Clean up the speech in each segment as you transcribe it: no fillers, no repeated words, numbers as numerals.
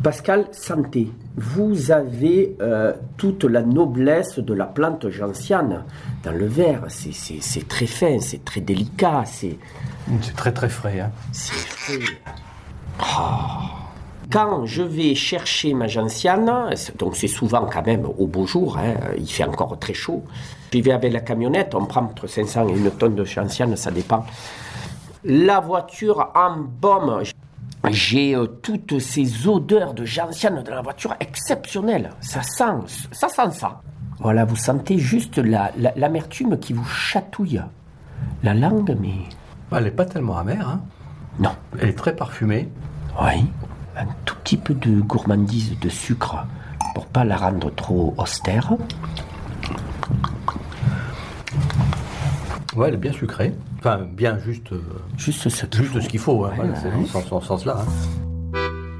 Pascal, santé. Vous avez toute la noblesse de la plante gentiane dans le verre. C'est très fin, c'est très délicat. C'est très très frais. Hein. C'est frais. Oh. Quand je vais chercher ma gentiane, donc c'est souvent quand même au beau jour, hein, il fait encore très chaud. J'y vais avec la camionnette, on prend entre 500 et 1 tonne de gentiane, ça dépend. La voiture embaume. J'ai toutes ces odeurs de gentiane dans la voiture exceptionnelles. Ça sent ça. Voilà, vous sentez juste l'amertume qui vous chatouille. La langue, mais... Elle n'est pas tellement amère, hein. Non. Elle est très parfumée. Oui. Un tout petit peu de gourmandise de sucre pour pas la rendre trop austère. Ouais, elle est bien sucrée. Enfin, bien juste... Juste ce qu'il faut. Hein. Voilà, c'est dans ce sens-là. Hein.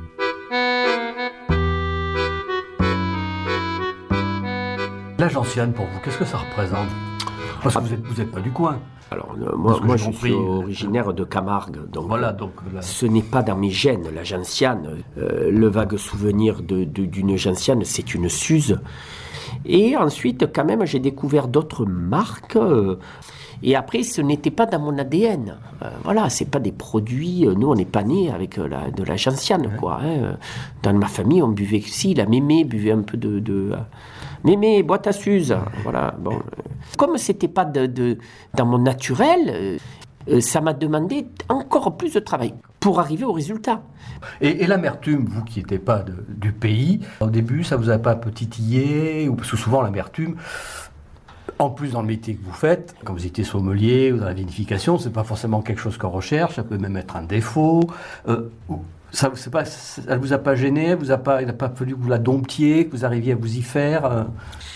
La gentiane, pour vous, qu'est-ce que ça représente? Parce que vous n'êtes pas du coin. Alors, moi je suis originaire de Camargue, donc, voilà, ce n'est pas dans mes gènes, la gentiane. Le vague souvenir d'une gentiane, c'est une Suze. Et ensuite, quand même, j'ai découvert d'autres marques. Et après, ce n'était pas dans mon ADN. Voilà, c'est pas des produits... nous, on n'est pas nés avec de la gentiane, quoi. Hein. Dans ma famille, on buvait... Si, la mémé buvait un peu de mémé, boîte à Suze. Voilà, bon. Comme c'était pas dans mon naturel, ça m'a demandé encore plus de travail pour arriver au résultat. Et l'amertume, vous qui n'étiez pas du pays, au début, ça vous a pas titillé? Parce que souvent, l'amertume... En plus, dans le métier que vous faites, quand vous étiez sommelier ou dans la vinification, c'est pas forcément quelque chose qu'on recherche, ça peut même être un défaut. Ça vous a pas gêné? Il n'a pas fallu que vous la domptiez, que vous arriviez à vous y faire?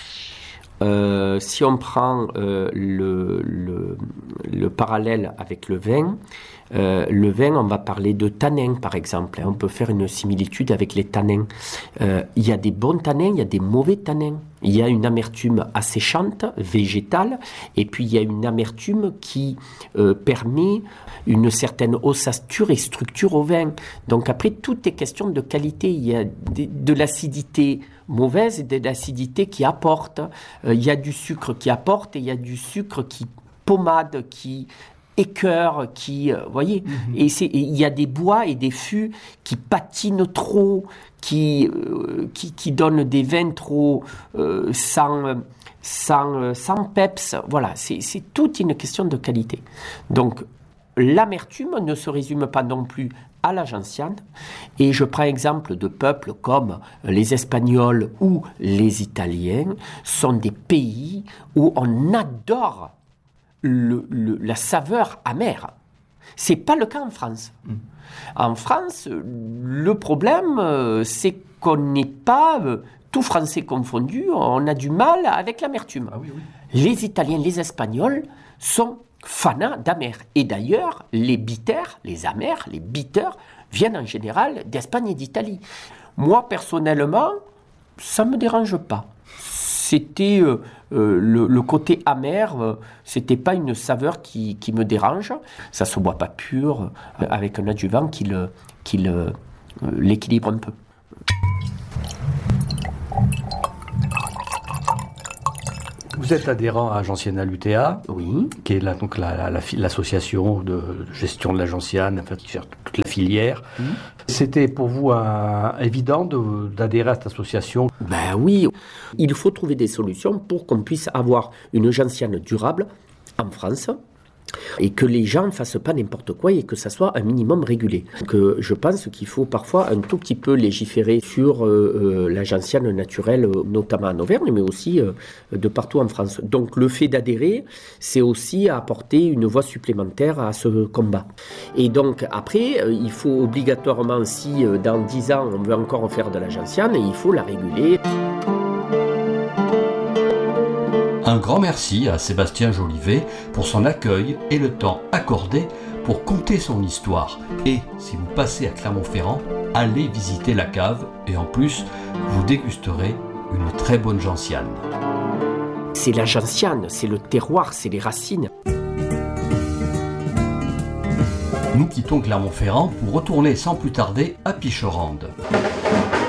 Si on prend le parallèle avec le vin, on va parler de tanins, par exemple. On peut faire une similitude avec les tanins. Il y a des bons tanins, il y a des mauvais tanins. Il y a une amertume asséchante, végétale, et puis il y a une amertume qui permet une certaine ossature et structure au vin. Donc après, tout est question de qualité. Il y a de l'acidité mauvaise et de l'acidité qui apporte. Il y a du sucre qui apporte et il y a du sucre qui pommade, qui écœur, qui... voyez, et il y a des bois et des fûts qui patinent trop, qui donnent des vins trop sans peps. Voilà, c'est toute une question de qualité. Donc, l'amertume ne se résume pas non plus à la gentiane. Et je prends exemple de peuples comme les Espagnols ou les Italiens, sont des pays où on adore la saveur amère. C'est pas le cas en France. En France, le problème, c'est qu'on n'est pas, tout français confondu, on a du mal avec l'amertume. Ah oui. Les Italiens, les Espagnols sont fanats d'amer. Et d'ailleurs, les bitters, les amers, les bitters, viennent en général d'Espagne et d'Italie. Moi, personnellement, ça ne me dérange pas. C'était le côté amer, c'était pas une saveur qui me dérange. Ça se boit pas pur, avec un adjuvant qui l'équilibre un peu. Vous êtes adhérent à Gentiana l'UTA, oui, qui est l'association de gestion de la gentiane, enfin, qui gère toute la filière. C'était pour vous évident d'adhérer à cette association? Ben oui, il faut trouver des solutions pour qu'on puisse avoir une gentiane durable en France et que les gens ne fassent pas n'importe quoi et que ça soit un minimum régulé. Donc, je pense qu'il faut parfois un tout petit peu légiférer sur la gentiane naturelle, notamment en Auvergne, mais aussi de partout en France. Donc le fait d'adhérer, c'est aussi apporter une voix supplémentaire à ce combat. Et donc après, il faut obligatoirement, si dans 10 ans on veut encore faire de la gentiane, il faut la réguler. Un grand merci à Sébastien Jolivet pour son accueil et le temps accordé pour conter son histoire. Et si vous passez à Clermont-Ferrand, allez visiter la cave et en plus, vous dégusterez une très bonne gentiane. C'est la gentiane, c'est le terroir, c'est les racines. Nous quittons Clermont-Ferrand pour retourner sans plus tarder à Picherande.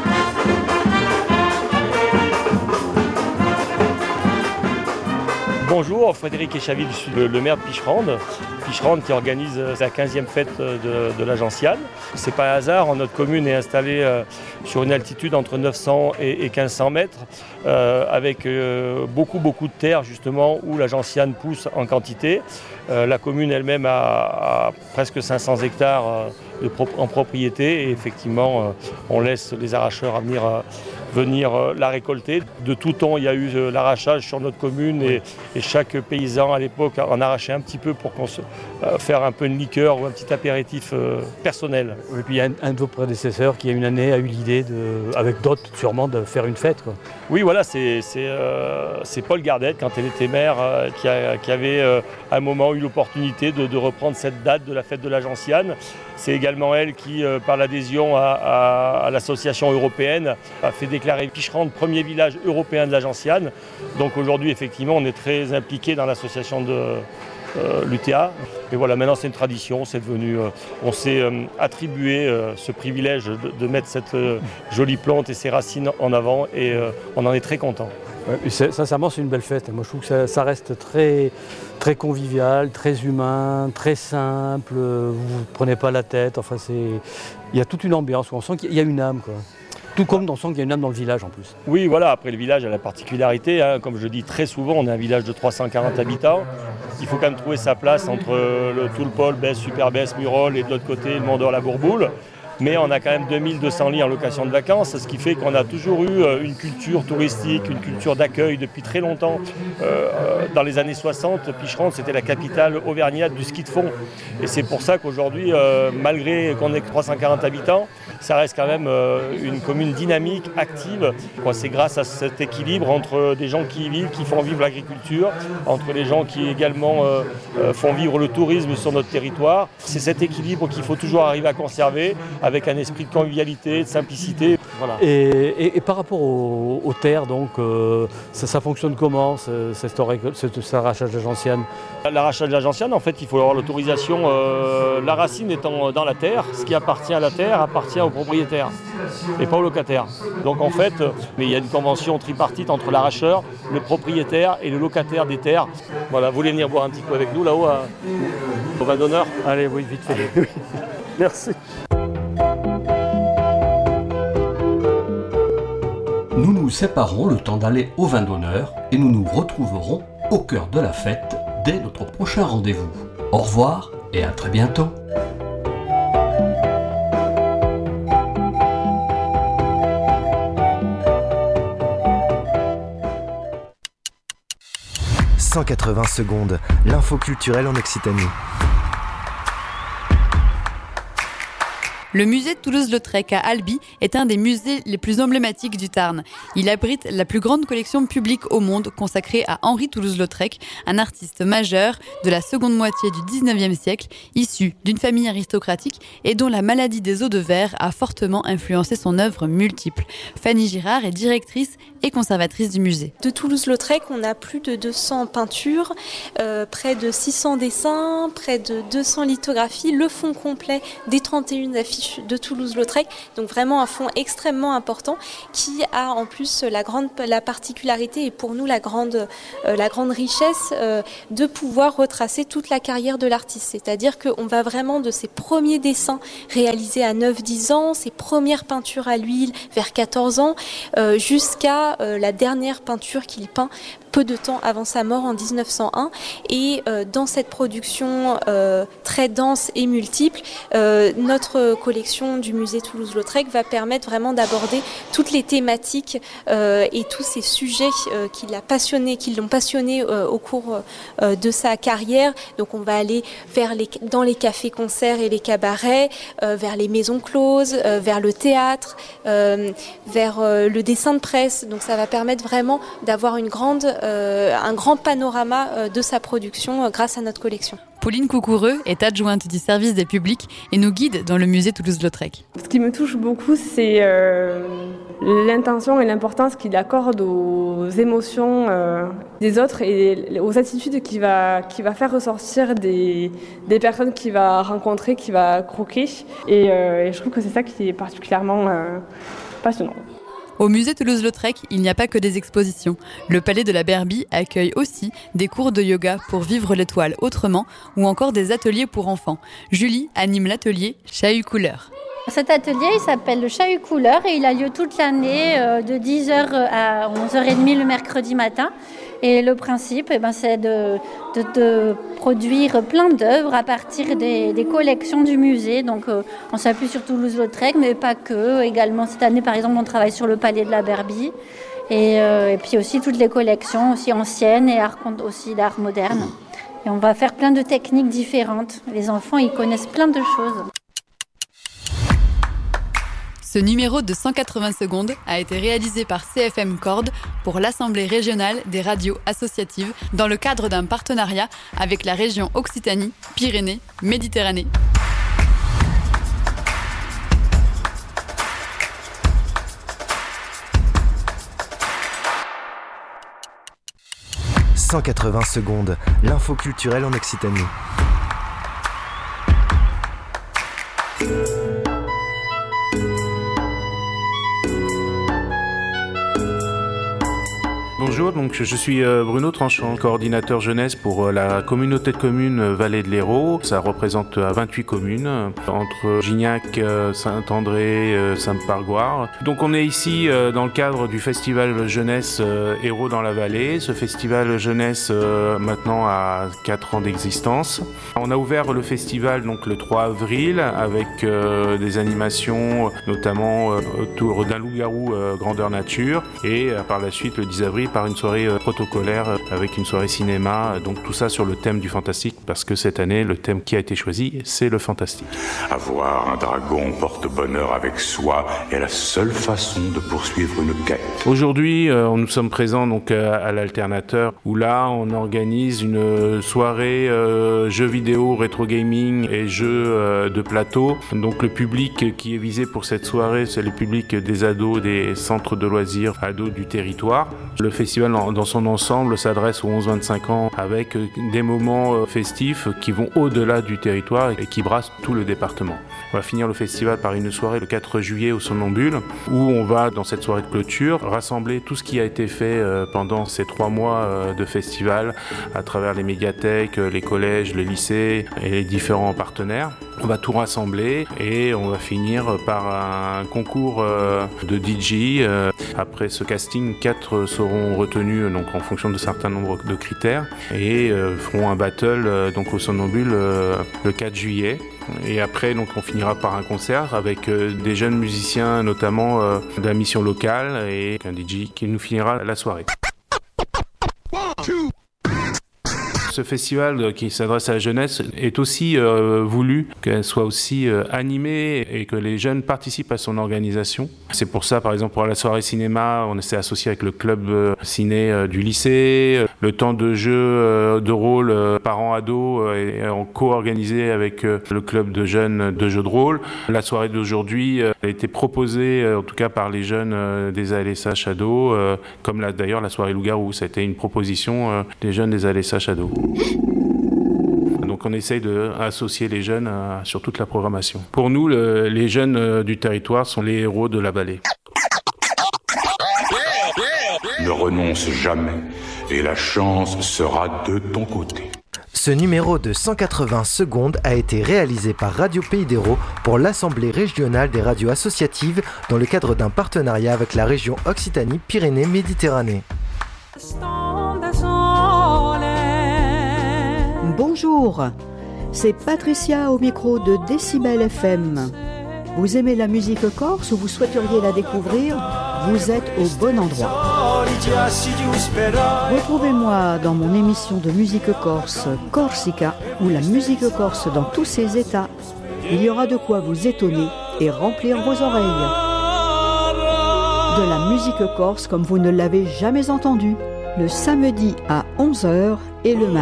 Bonjour, Frédéric Échaville, je suis le maire de Picherande. Picherande qui organise sa 15e fête de la Gentiane. C'est pas un hasard, notre commune est installée sur une altitude entre 900 et 1500 mètres, avec beaucoup de terres justement où la gentiane pousse en quantité. La commune elle-même a presque 500 hectares en propriété et effectivement on laisse les arracheurs venir la récolter. De tout temps, il y a eu l'arrachage sur notre commune et chaque paysan à l'époque en arrachait un petit peu pour faire un peu une liqueur ou un petit apéritif personnel. Et puis il y a un de vos prédécesseurs qui, il y a une année, a eu l'idée, avec d'autres sûrement, de faire une fête, quoi. Oui, voilà, c'est Paul Gardette, quand elle était maire, qui avait à un moment eu l'opportunité de reprendre cette date de la fête de la Gentiane. C'est également elle qui, par l'adhésion à l'association européenne, a fait déclarer Picherande premier village européen de la Gentiane. Donc aujourd'hui, effectivement, on est très impliqué dans l'association de l'UTA. Et voilà, maintenant c'est une tradition, c'est devenu, on s'est attribué ce privilège de mettre cette jolie plante et ses racines en avant et on en est très content. Ouais, sincèrement, c'est une belle fête. Moi, je trouve que ça reste très, très convivial, très humain, très simple. Vous ne prenez pas la tête. Enfin, il y a toute une ambiance où on sent qu'il y a une âme, quoi. Tout comme on sent qu'il y a une âme dans le village en plus. Oui, voilà, après le village a la particularité, comme je dis très souvent, on est un village de 340 habitants. Il faut quand même trouver sa place entre le Toulpol, Besse, Super-Besse, Murol et de l'autre côté le Mont-d'Or, la Bourboule. Mais on a quand même 2200 lits en location de vacances, ce qui fait qu'on a toujours eu une culture touristique, une culture d'accueil depuis très longtemps. Dans les années 60, Picherande, c'était la capitale auvergnate du ski de fond. Et c'est pour ça qu'aujourd'hui, malgré qu'on ait que 340 habitants, ça reste quand même une commune dynamique, active. C'est grâce à cet équilibre entre des gens qui y vivent, qui font vivre l'agriculture, entre les gens qui également font vivre le tourisme sur notre territoire. C'est cet équilibre qu'il faut toujours arriver à conserver, avec un esprit de convivialité, de simplicité. Voilà. Et par rapport aux terres, donc, ça fonctionne comment, cet arrachage de la gentiane? L'arrachage de la gentiane, en fait, il faut avoir l'autorisation. La racine étant dans la terre, ce qui appartient à la terre appartient au propriétaire et pas au locataire. Donc en fait, mais il y a une convention tripartite entre l'arracheur, le propriétaire et le locataire des terres. Voilà, vous voulez venir boire un petit coup avec nous là-haut au vin d'honneur? Allez, oui, vite fait. Merci. Nous nous séparons le temps d'aller au vin d'honneur et nous nous retrouverons au cœur de la fête dès notre prochain rendez-vous. Au revoir et à très bientôt. « 180 secondes, l'info culturelle en Occitanie. Le musée de Toulouse-Lautrec à Albi est un des musées les plus emblématiques du Tarn. Il abrite la plus grande collection publique au monde consacrée à Henri Toulouse-Lautrec, un artiste majeur de la seconde moitié du 19e siècle, issu d'une famille aristocratique et dont la maladie des os de verre a fortement influencé son œuvre multiple. Fanny Girard est directrice et conservatrice du musée. De Toulouse-Lautrec, on a plus de 200 peintures, près de 600 dessins, près de 200 lithographies, le fond complet des 31 affiches de Toulouse-Lautrec, donc vraiment un fond extrêmement important qui a en plus la particularité et pour nous la grande richesse de pouvoir retracer toute la carrière de l'artiste. C'est-à-dire qu'on va vraiment de ses premiers dessins réalisés à 9-10 ans, ses premières peintures à l'huile vers 14 ans, jusqu'à la dernière peinture qu'il peint peu de temps avant sa mort en 1901. Et dans cette production très dense et multiple, notre collection du musée Toulouse-Lautrec va permettre vraiment d'aborder toutes les thématiques et tous ces sujets qui l'ont passionné au cours de sa carrière. Donc on va aller dans les cafés-concerts et les cabarets, vers les maisons closes, vers le théâtre, vers le dessin de presse. Donc ça va permettre vraiment d'avoir un grand panorama de sa production grâce à notre collection. Pauline Coucoureux est adjointe du service des publics et nous guide dans le musée Toulouse-Lautrec. Ce qui me touche beaucoup, c'est l'intention et l'importance qu'il accorde aux émotions des autres et aux attitudes qu'il va faire ressortir des personnes qu'il va rencontrer, qu'il va croquer. Et je trouve que c'est ça qui est particulièrement passionnant. Au musée Toulouse-Lautrec, il n'y a pas que des expositions. Le palais de la Berbie accueille aussi des cours de yoga pour vivre l'étoile autrement ou encore des ateliers pour enfants. Julie anime l'atelier Chahut Couleur. Cet atelier, il s'appelle le Chahut Couleur et il a lieu toute l'année de 10h à 11h30 le mercredi matin. Et le principe, c'est de produire plein d'œuvres à partir des collections du musée. Donc on s'appuie sur Toulouse-Lautrec, mais pas que. Également cette année, par exemple, on travaille sur le palais de la Berbie. Et puis aussi toutes les collections aussi anciennes et aussi d'art moderne. Et on va faire plein de techniques différentes. Les enfants, ils connaissent plein de choses. Ce numéro de 180 secondes a été réalisé par CFM Cordes pour l'Assemblée régionale des radios associatives dans le cadre d'un partenariat avec la région Occitanie-Pyrénées-Méditerranée. « 180 secondes, l'info culturelle en Occitanie. Bonjour, donc je suis Bruno Tranchant, coordinateur jeunesse pour la communauté de communes Vallée de l'Hérault. Ça représente 28 communes entre Gignac, Saint-André, Saint-Pargoire. Donc on est ici dans le cadre du festival jeunesse Hérault dans la vallée. Ce festival jeunesse maintenant a 4 ans d'existence. On a ouvert le festival donc le 3 avril avec des animations notamment autour d'un loup-garou grandeur nature et par la suite le 10 avril par une soirée protocolaire avec une soirée cinéma, donc tout ça sur le thème du fantastique parce que cette année le thème qui a été choisi c'est le fantastique. Avoir un dragon porte bonheur avec soi est la seule façon de poursuivre une quête. Aujourd'hui nous sommes présents donc à l'Alternateur où là on organise une soirée jeux vidéo, rétro gaming et jeux de plateau. Donc le public qui est visé pour cette soirée c'est le public des ados des centres de loisirs ados du territoire. Le festival dans son ensemble s'adresse aux 11-25 ans avec des moments festifs qui vont au-delà du territoire et qui brassent tout le département. On va finir le festival par une soirée le 4 juillet au Somnambule où on va dans cette soirée de clôture rassembler tout ce qui a été fait pendant ces 3 mois de festival à travers les médiathèques, les collèges, les lycées et les différents partenaires. On va tout rassembler et on va finir par un concours de DJ. Après ce casting, 4 seront retenus donc, en fonction de certains nombres de critères et feront un battle donc, au Somnambule le 4 juillet. Et après, donc, on finira par un concert avec des jeunes musiciens, notamment de la mission locale et un DJ qui nous finira la soirée. Ce festival qui s'adresse à la jeunesse est aussi voulu qu'elle soit aussi animée et que les jeunes participent à son organisation. C'est pour ça, par exemple, pour la soirée cinéma, on s'est associé avec le club ciné du lycée. Le temps de jeu de rôle parents-ados est en co-organisé avec le club de jeunes de jeux de rôle. La soirée d'aujourd'hui a été proposée, en tout cas par les jeunes des ALSH ados, comme d'ailleurs la soirée loup-garou. Ça a été une proposition des jeunes des ALSH ados. Donc on essaye d'associer les jeunes sur toute la programmation. Pour nous, les jeunes du territoire sont les héros de la vallée. Ne renonce jamais et la chance sera de ton côté. Ce numéro de 180 secondes a été réalisé par Radio Pays d'Hérault pour l'Assemblée régionale des radios associatives dans le cadre d'un partenariat avec la région Occitanie-Pyrénées-Méditerranée. Bonjour, c'est Patricia au micro de Décibel FM. Vous aimez la musique corse ou vous souhaiteriez la découvrir? Vous êtes au bon endroit. Retrouvez-moi dans mon émission de musique corse, Corsica, ou la musique corse dans tous ses états. Il y aura de quoi vous étonner et remplir vos oreilles. De la musique corse comme vous ne l'avez jamais entendue, le samedi à 11h et le mardi